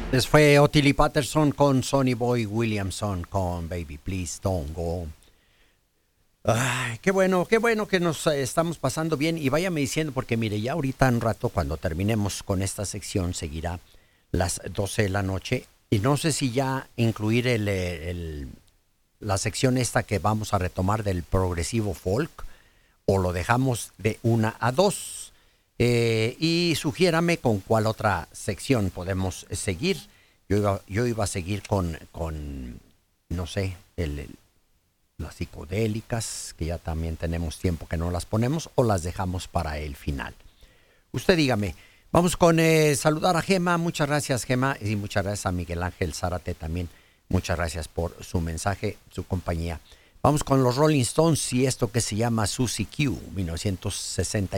Les fue Ottilie Patterson con Sonny Boy Williamson con Baby Please Don't Go. Ay, qué bueno que nos estamos pasando bien. Y váyame diciendo, porque mire, ya ahorita un rato, cuando terminemos con esta sección, seguirá las 12 de la noche. Y no sé si ya incluir la sección esta que vamos a retomar del progresivo folk o lo dejamos de 1 a 2. Y sugiérame con cuál otra sección podemos seguir. Yo iba a seguir con no sé, las psicodélicas, que ya también tenemos tiempo que no las ponemos, o las dejamos para el final. Usted dígame. Vamos con saludar a Gema. Muchas gracias, Gema. Y muchas gracias a Miguel Ángel Zárate también. Muchas gracias por su mensaje, su compañía. Vamos con los Rolling Stones y esto que se llama Susie Q, 1969.